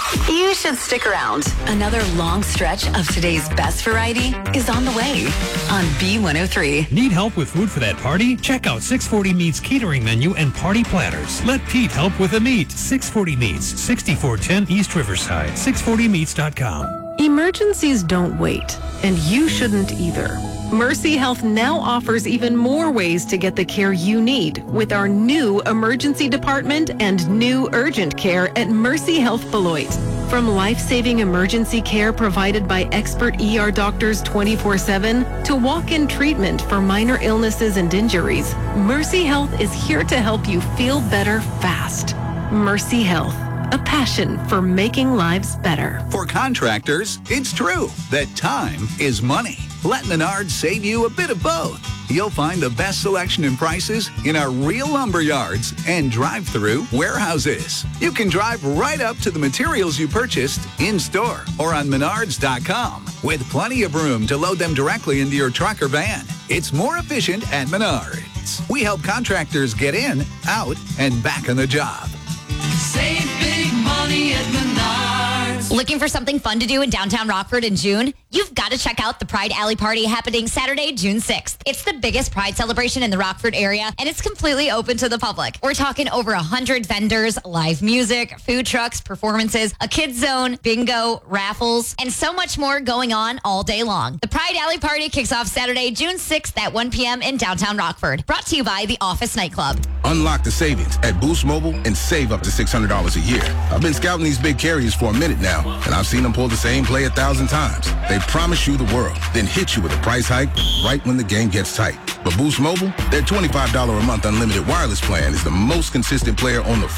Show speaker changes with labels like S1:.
S1: You should stick around. Another long stretch of today's best variety is on the way on B103.
S2: Need help with food for that party? Check out 640 Meats catering menu and party platters. Let Pete help with the meat. 640 Meats, 6410 East Riverside. 640meats.com.
S3: Emergencies don't wait, and you shouldn't either. Mercy Health now offers even more ways to get the care you need with our new emergency department and new urgent care at Mercy Health Beloit. From life-saving emergency care provided by expert ER doctors 24/7 to walk-in treatment for minor illnesses and injuries, Mercy Health is here to help you feel better fast. Mercy Health, a passion for making lives better.
S4: For contractors, it's true that time is money. Let Menards save you a bit of both. You'll find the best selection and prices in our real lumber yards and drive-through warehouses. You can drive right up to the materials you purchased in-store or on Menards.com with plenty of room to load them directly into your truck or van. It's more efficient at Menards. We help contractors get in, out, and back on the job.
S5: Save big money at Menards.
S6: Looking for something fun to do in downtown Rockford in June? You've got to check out the Pride Alley Party happening Saturday, June 6th. It's the biggest Pride celebration in the Rockford area, and it's completely open to the public. We're talking over 100 vendors, live music, food trucks, performances, a kids zone, bingo, raffles, and so much more going on all day long. The Pride Alley Party kicks off Saturday, June 6th at 1 p.m. in downtown Rockford. Brought to you by the Office Nightclub.
S7: Unlock the savings at Boost Mobile and save up to $600 a year. I've been scouting these big carriers for a minute now, and I've seen them pull the same play 1,000 times. They promise you the world, then hit you with a price hike right when the game gets tight. But Boost Mobile, their $25 a month unlimited wireless plan is the most consistent player on the